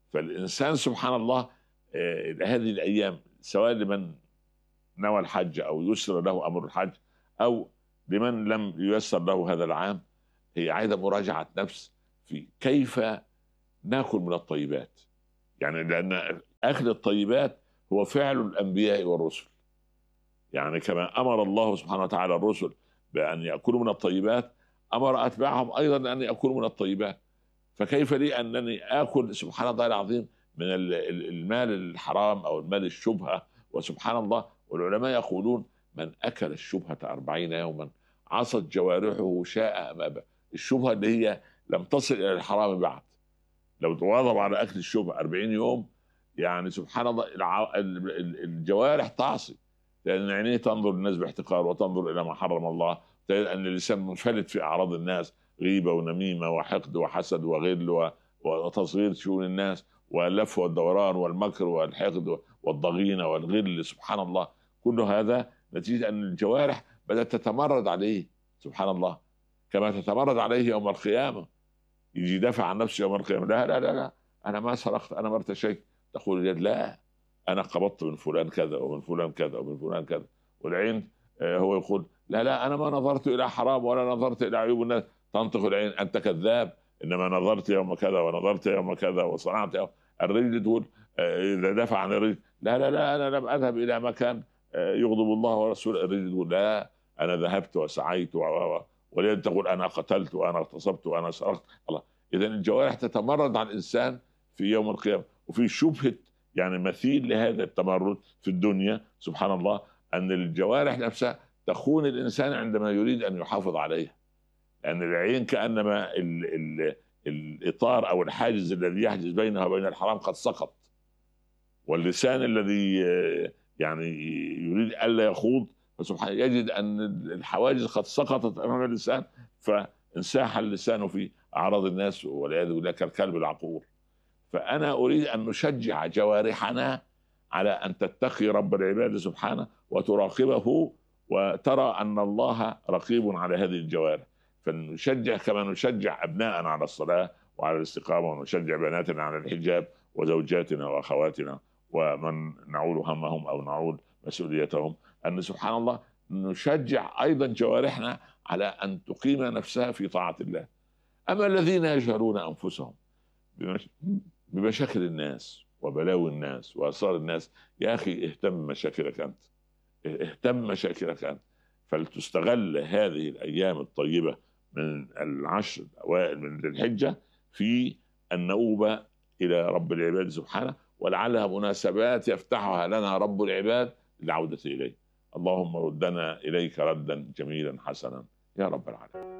فالإنسان سبحان الله آه، هذه الأيام سواء لمن نوى الحج أو يسر له أمر الحج أو لمن لم ييسر له هذا العام، هي عايزة مراجعة نفس في كيف ناكل من الطيبات. يعني لأن أكل الطيبات هو فعل الأنبياء والرسل، يعني كما أمر الله سبحانه وتعالى الرسل بأن يأكلوا من الطيبات، أمر أتباعهم أيضا أن يأكلوا من الطيبات. فكيف لي أنني آكل سبحان الله العظيم من المال الحرام أو المال الشبهة؟ وسبحان الله، والعلماء يقولون من أكل الشبهة أربعين يوما عصت جوارحه شاء أم أبى. الشبهة اللي هي لم تصل إلى الحرام بعد، لو تواظب على أكل الشبهة أربعين يوم، يعني سبحان الله الجوارح تعصي، لأن عينيه تنظر للناس باحتقار وتنظر إلى ما حرم الله، أن اللسان منفلت في أعراض الناس، غيبة ونميمة وحقد وحسد وغل وتصغير شؤون الناس واللف والدوران والمكر والحقد والضغينة والغل. سبحان الله، كل هذا نتيجة أن الجوارح بدأت تتمرد عليه سبحان الله، كما تتمرد عليه يوم القيامة. يجي يدافع عن نفسه يوم القيامة، لا لا لا, لا. أنا ما سرقت، أنا ما ارتشيت. تقول اليد لا، أنا قبضت من فلان كذا ومن فلان كذا ومن فلان كذا. والعين هو يقول لا لا، أنا ما نظرت إلى حرام ولا نظرت إلى عيوب الناس. تنطق العين أنت كذاب، إنما نظرت يوم كذا ونظرت يوم كذا وصنعت يوم. الرجل تقول إذا دافع عن الرجل لا لا لا، أنا لم أذهب إلى مكان يغضب الله ورسوله. الرجل تقول لا، أنا ذهبت وسعيت و... واليد تقول أنا قتلت وأنا اغتصبت وأنا سرقت. الله، إذا الجوارح تتمرد على الإنسان في يوم القيامة. وفي شبهة يعني مثيل لهذا التمرد في الدنيا سبحان الله، أن الجوارح نفسها تخون الإنسان عندما يريد أن يحافظ عليها، لأن يعني العين كأنما ال ال الإطار أو الحاجز الذي يحجز بينها وبين الحرام قد سقط، واللسان الذي يعني يريد ألا يخوض فسبحان يجد أن الحواجز قد سقطت أمام اللسان، فانساح اللسان في أعراض الناس والعياذ بالله كالكلب العقور. فأنا أريد أن نشجع جوارحنا على أن تتقي رب العباد سبحانه وتراقبه، وترى أن الله رقيب على هذه الجوارح. فنشجع كما نشجع أبناءنا على الصلاة وعلى الاستقامة، ونشجع بناتنا على الحجاب وزوجاتنا وأخواتنا ومن نعول همهم أو نعول مسؤوليتهم، أن سبحان الله نشجع أيضا جوارحنا على أن تقيم نفسها في طاعة الله. أما الذين يجهلون أنفسهم بمشاكل الناس وبلاوي الناس وأسرار الناس، يا أخي اهتم مشاكلك أنت، اهتم مشاكلك أنت. فلتستغل هذه الأيام الطيبة من العشر الأوائل من الحجة في النوبة إلى رب العباد سبحانه، ولعلها مناسبات يفتحها لنا رب العباد للعودة إليه. اللهم ردنا إليك ردا جميلا حسنا يا رب العالمين.